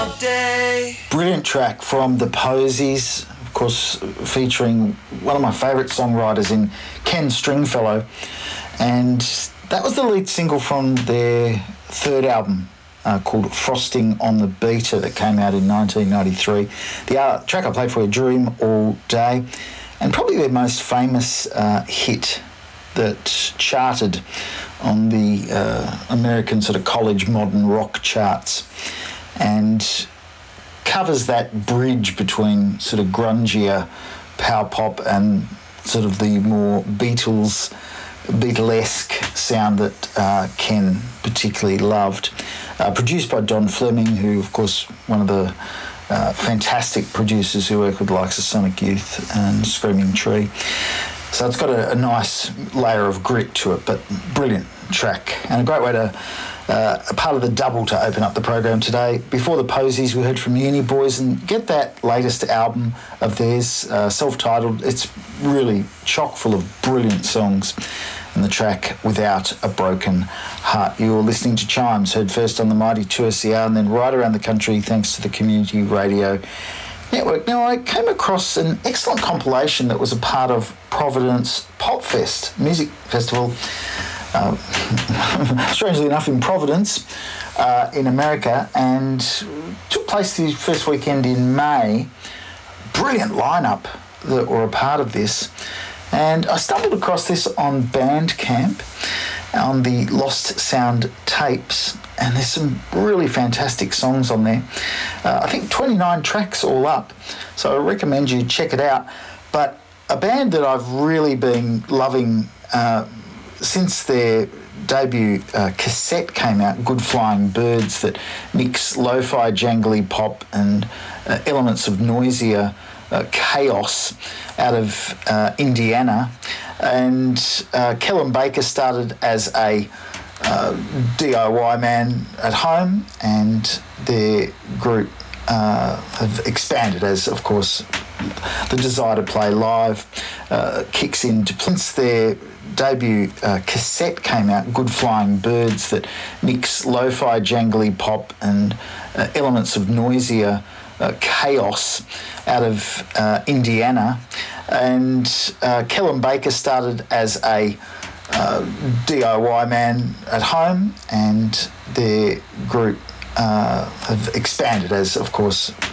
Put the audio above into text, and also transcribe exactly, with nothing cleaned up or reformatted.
day. Brilliant track from the Posies, of course, featuring one of my favourite songwriters in Ken Stringfellow, and that was the lead single from their third album uh, called Frosting on the Beater that came out in nineteen ninety-three. The uh, track I played for you, Dream All Day, and probably their most famous uh, hit that charted on the uh, American sort of college modern rock charts, and covers that bridge between sort of grungier power pop and sort of the more Beatles, Beatlesque sound that uh, Ken particularly loved. Uh, produced by Don Fleming, who, of course, one of the uh, fantastic producers who work with the likes of Sonic Youth and Screaming Tree. So it's got a, a nice layer of grit to it, but brilliant track and a great way to, uh, a part of the double to open up the program today. Before the Posies, we heard from Uni Boys, and get that latest album of theirs, uh, self-titled. It's really chock full of brilliant songs, and the track Without a Broken Heart. You're listening to Chimes, heard first on the mighty two S C R and then right around the country thanks to the Community Radio Network. Now, I came across an excellent compilation that was a part of Providence Pop Fest music festival, uh, strangely enough in Providence uh, in America, and took place the first weekend in May. Brilliant lineup that were a part of this, and I stumbled across this on Bandcamp on the Lost Sound tapes, and there's some really fantastic songs on there. Uh, I think twenty-nine tracks all up, so I recommend you check it out. But a band that I've really been loving uh, since their debut uh, cassette came out, Good Flying Birds, that mix lo-fi jangly pop and uh, elements of noisier uh, chaos out of uh, Indiana. And uh, Kellen Baker started as a uh, D I Y man at home, and their group uh, have expanded as, of course, the desire to play live uh, kicks in. Since their debut uh, cassette came out, Good Flying Birds, that mix lo-fi jangly pop and uh, elements of noisier uh, chaos out of uh, Indiana. And uh, Kellen Baker started as a uh, D I Y man at home, and their group uh, have expanded as, of course,